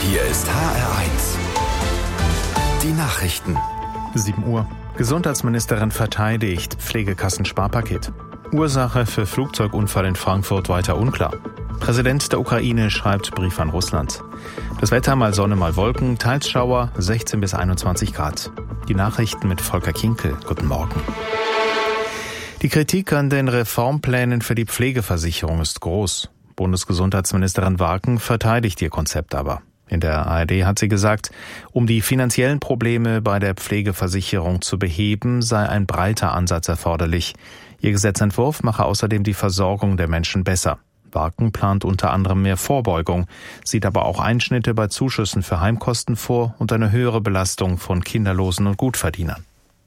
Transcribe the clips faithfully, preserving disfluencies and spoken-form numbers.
Hier ist H R eins. Die Nachrichten. sieben Uhr. Gesundheitsministerin verteidigt Pflegekassensparpaket. Ursache für Flugzeugunfall in Frankfurt weiter unklar. Präsident der Ukraine schreibt Brief an Russland. Das Wetter mal Sonne, mal Wolken, teils Schauer, sechzehn bis einundzwanzig Grad. Die Nachrichten mit Volker Kinkel. Guten Morgen. Die Kritik an den Reformplänen für die Pflegeversicherung ist groß. Bundesgesundheitsministerin Warken verteidigt ihr Konzept aber. In der A R D hat sie gesagt, um die finanziellen Probleme bei der Pflegeversicherung zu beheben, sei ein breiter Ansatz erforderlich. Ihr Gesetzentwurf mache außerdem die Versorgung der Menschen besser. Warken plant unter anderem mehr Vorbeugung, sieht aber auch Einschnitte bei Zuschüssen für Heimkosten vor und eine höhere Belastung von Kinderlosen und Gutverdienern.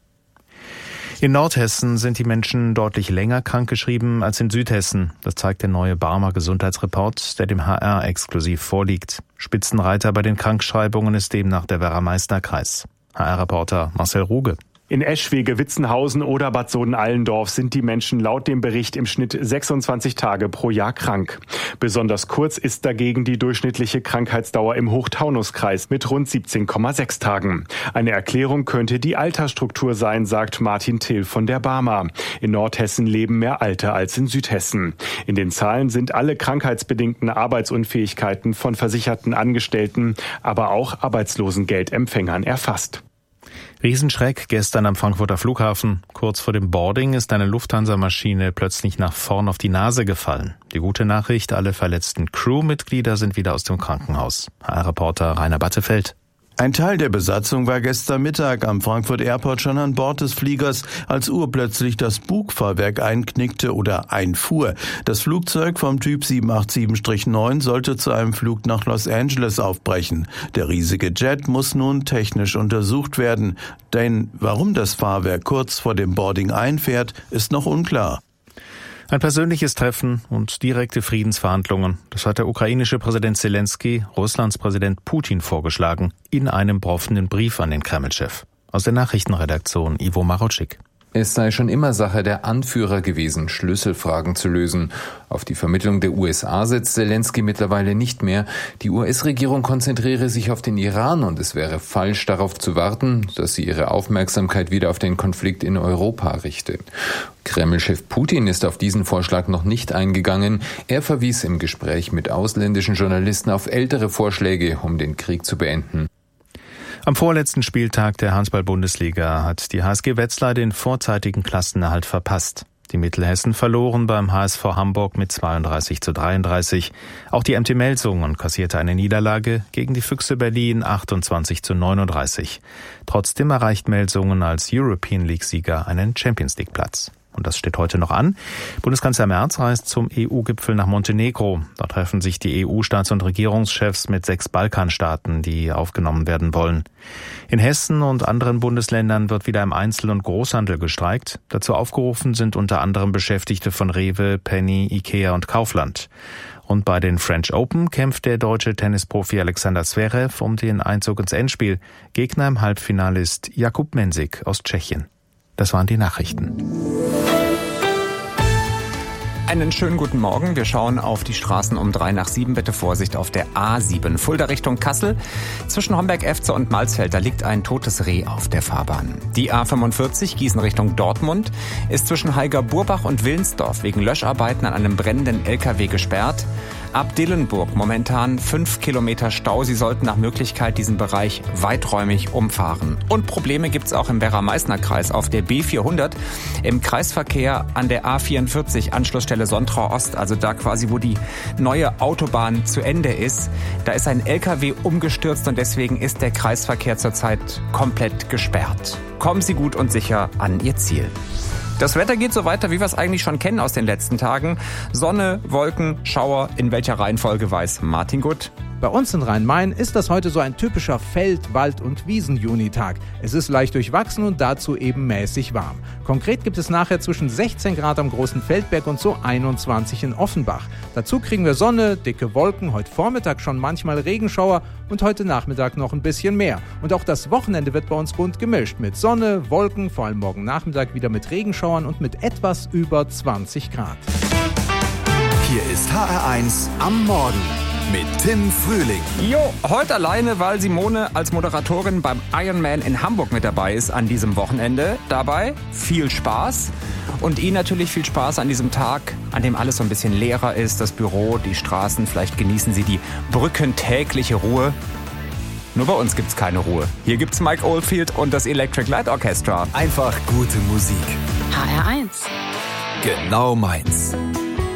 In Nordhessen sind die Menschen deutlich länger krankgeschrieben als in Südhessen. Das zeigt der neue Barmer Gesundheitsreport, der dem H R exklusiv vorliegt. Spitzenreiter bei den Krankschreibungen ist demnach der Werra-Meißner-Kreis. H R-Reporter Marcel Ruge. In Eschwege, Witzenhausen oder Bad Sohn-Allendorf sind die Menschen laut dem Bericht im Schnitt sechsundzwanzig Tage pro Jahr krank. Besonders kurz ist dagegen die durchschnittliche Krankheitsdauer im Hochtaunuskreis mit rund siebzehn Komma sechs Tagen. Eine Erklärung könnte die Altersstruktur sein, sagt Martin Till von der Barmer. In Nordhessen leben mehr Alte als in Südhessen. In den Zahlen sind alle krankheitsbedingten Arbeitsunfähigkeiten von versicherten Angestellten, aber auch Arbeitslosengeldempfängern erfasst. Riesenschreck gestern am Frankfurter Flughafen. Kurz vor dem Boarding ist eine Lufthansa-Maschine plötzlich nach vorn auf die Nase gefallen. Die gute Nachricht, alle verletzten Crewmitglieder sind wieder aus dem Krankenhaus. H R-Reporter Rainer Battefeld. Ein Teil der Besatzung war gestern Mittag am Frankfurt Airport schon an Bord des Fliegers, als urplötzlich das Bugfahrwerk einknickte oder einfuhr. Das Flugzeug vom Typ sieben acht sieben neun sollte zu einem Flug nach Los Angeles aufbrechen. Der riesige Jet muss nun technisch untersucht werden. Denn warum das Fahrwerk kurz vor dem Boarding einfährt, ist noch unklar. Ein persönliches Treffen und direkte Friedensverhandlungen, das hat der ukrainische Präsident Zelensky Russlands Präsident Putin vorgeschlagen, in einem offenen Brief an den Kreml-Chef. Aus der Nachrichtenredaktion Ivo Marotschik. Es sei schon immer Sache der Anführer gewesen, Schlüsselfragen zu lösen. Auf die Vermittlung der U S A setzt Zelensky mittlerweile nicht mehr. Die U S-Regierung konzentriere sich auf den Iran und es wäre falsch, darauf zu warten, dass sie ihre Aufmerksamkeit wieder auf den Konflikt in Europa richtet. Kreml-Chef Putin ist auf diesen Vorschlag noch nicht eingegangen. Er verwies im Gespräch mit ausländischen Journalisten auf ältere Vorschläge, um den Krieg zu beenden. Am vorletzten Spieltag der Handball-Bundesliga hat die H S G Wetzlar den vorzeitigen Klassenerhalt verpasst. Die Mittelhessen verloren beim H S V Hamburg mit zweiunddreißig zu dreiunddreißig. Auch die M T Melsungen kassierte eine Niederlage gegen die Füchse Berlin achtundzwanzig zu neununddreißig. Trotzdem erreicht Melsungen als European League-Sieger einen Champions-League-Platz. Und das steht heute noch an. Bundeskanzler Merz reist zum E U-Gipfel nach Montenegro. Da treffen sich die E U-Staats- und Regierungschefs mit sechs Balkanstaaten, die aufgenommen werden wollen. In Hessen und anderen Bundesländern wird wieder im Einzel- und Großhandel gestreikt. Dazu aufgerufen sind unter anderem Beschäftigte von Rewe, Penny, Ikea und Kaufland. Und bei den French Open kämpft der deutsche Tennisprofi Alexander Zverev um den Einzug ins Endspiel. Gegner im Halbfinale ist Jakub Mensik aus Tschechien. Das waren die Nachrichten. Einen schönen guten Morgen. Wir schauen auf die Straßen um drei nach sieben. Bitte Vorsicht auf der A sieben. Fulda Richtung Kassel. Zwischen Homberg-Efze und Malsfeld, da liegt ein totes Reh auf der Fahrbahn. Die A fünfundvierzig Gießen Richtung Dortmund ist zwischen Heiger-Burbach und Willensdorf wegen Löscharbeiten an einem brennenden L K W gesperrt. Ab Dillenburg momentan fünf Kilometer Stau. Sie sollten nach Möglichkeit diesen Bereich weiträumig umfahren. Und Probleme gibt's auch im Werra-Meißner-Kreis auf der B vierhundert. Im Kreisverkehr an der A vierundvierzig, Anschlussstelle Sontrau Ost, also da quasi, wo die neue Autobahn zu Ende ist. Da ist ein L K W umgestürzt und deswegen ist der Kreisverkehr zurzeit komplett gesperrt. Kommen Sie gut und sicher an Ihr Ziel. Das Wetter geht so weiter, wie wir es eigentlich schon kennen aus den letzten Tagen. Sonne, Wolken, Schauer, in welcher Reihenfolge weiß Martin Gutt. Bei uns in Rhein-Main ist das heute so ein typischer Feld-, Wald- und Wiesen-Junitag. Es ist leicht durchwachsen und dazu eben mäßig warm. Konkret gibt es nachher zwischen sechzehn Grad am Großen Feldberg und so einundzwanzig in Offenbach. Dazu kriegen wir Sonne, dicke Wolken, heute Vormittag schon manchmal Regenschauer und heute Nachmittag noch ein bisschen mehr. Und auch das Wochenende wird bei uns bunt gemischt mit Sonne, Wolken, vor allem morgen Nachmittag wieder mit Regenschauern und mit etwas über zwanzig Grad. Hier ist H R eins am Morgen mit Tim Frühling. Jo, heute alleine, weil Simone als Moderatorin beim Ironman in Hamburg mit dabei ist an diesem Wochenende. Dabei viel Spaß und Ihnen natürlich viel Spaß an diesem Tag, an dem alles so ein bisschen leerer ist, das Büro, die Straßen. Vielleicht genießen Sie die brückentägliche Ruhe. Nur bei uns gibt's keine Ruhe. Hier gibt's Mike Oldfield und das Electric Light Orchestra. Einfach gute Musik. H R eins. Genau meins.